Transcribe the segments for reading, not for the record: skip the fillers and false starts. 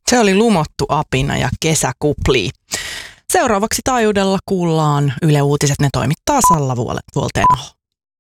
Se oli Lumottu apina ja Kesäkupli. Seuraavaksi taajuudella kuullaan Yle Uutiset, ne toimittaa Salla Vuolteeno.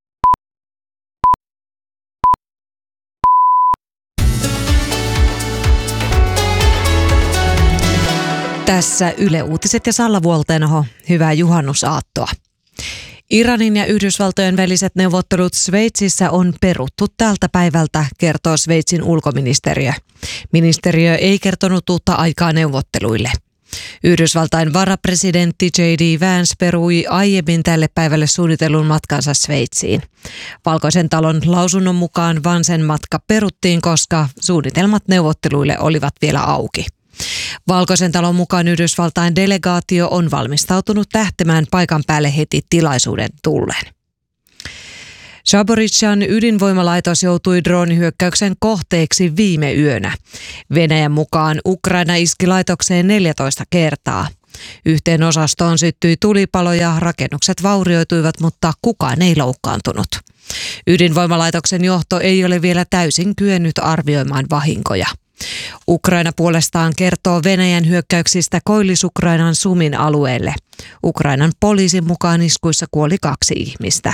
Tässä Yle Uutiset ja Salla Vuolteeno. Hyvää juhannusaattoa. Iranin ja Yhdysvaltojen väliset neuvottelut Sveitsissä on peruttu tältä päivältä, kertoo Sveitsin ulkoministeriö. Ministeriö ei kertonut uutta aikaa neuvotteluille. Yhdysvaltain varapresidentti J.D. Vance perui aiemmin tälle päivälle suunnitellun matkansa Sveitsiin. Valkoisen talon lausunnon mukaan Vancen matka peruttiin, koska suunnitelmat neuvotteluille olivat vielä auki. Valkoisen talon mukaan Yhdysvaltain delegaatio on valmistautunut lähtemään paikan päälle heti tilaisuuden tullen. Zaporizhzhian ydinvoimalaitos joutui droonihyökkäyksen kohteeksi viime yönä. Venäjän mukaan Ukraina iski laitokseen 14 kertaa. Yhteen osastoon syttyi tulipalo ja rakennukset vaurioituivat, mutta kukaan ei loukkaantunut. Ydinvoimalaitoksen johto ei ole vielä täysin kyennyt arvioimaan vahinkoja. Ukraina puolestaan kertoo Venäjän hyökkäyksistä Koillis-Ukrainan Sumin alueelle. Ukrainan poliisin mukaan iskuissa kuoli 2 ihmistä.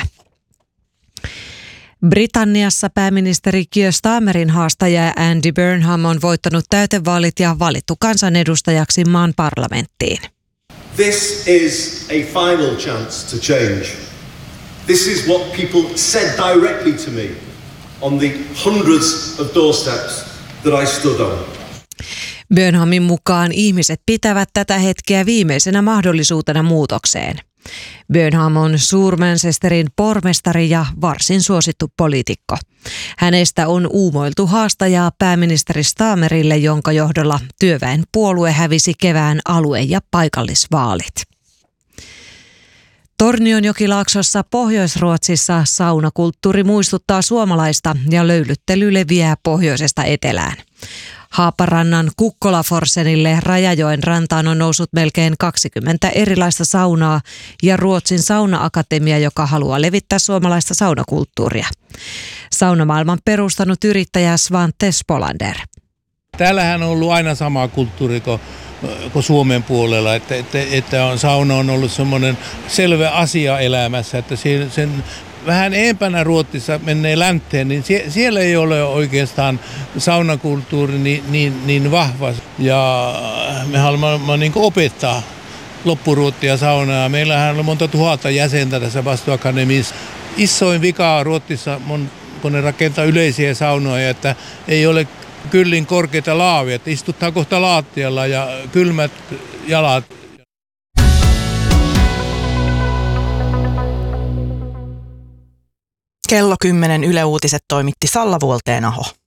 Britanniassa pääministeri Keir Starmerin haastaja Andy Burnham on voittanut täytevaalit ja valittu kansanedustajaksi maan parlamenttiin. This is a final chance to change. This is what people said directly to me on the hundreds of doorsteps that I stood on. Burnhamin mukaan ihmiset pitävät tätä hetkeä viimeisenä mahdollisuutena muutokseen. Burnham on Suur-Manchesterin pormestari ja varsin suosittu poliitikko. Hänestä on uumoiltu haastajaa pääministeri Starmerille, jonka johdolla työväen puolue hävisi kevään alue- ja paikallisvaalit. Tornionjokilaaksossa Pohjois-Ruotsissa saunakulttuuri muistuttaa suomalaista ja löylyttely leviää pohjoisesta etelään. Haaparannan Kukkolaforsenille Rajajoen rantaan on noussut melkein 20 erilaista saunaa ja Ruotsin saunaakatemia, joka haluaa levittää suomalaista saunakulttuuria. Saunamaailman perustanut yrittäjä Svante Spolander. Täällähän on ollut aina sama kulttuuri kuin Suomen puolella, että sauna on ollut semmoinen selvä asia elämässä, että sen vähän empänä Ruotsissa menee länteen, niin siellä ei ole oikeastaan saunakulttuuri niin vahva. Ja me haluamme niin opettaa loppuruottia saunaa. Meillähän on monta tuhatta jäsentä tässä vastuuakademiassa. Isoin vika Ruotsissa, kun ne rakentaa yleisiä saunoja, että ei ole kyllin korkeita laavia, että istuttaa kohta laattialla ja kylmät jalat. Kello 10 Yle Uutiset toimitti Salla Vuolteeno.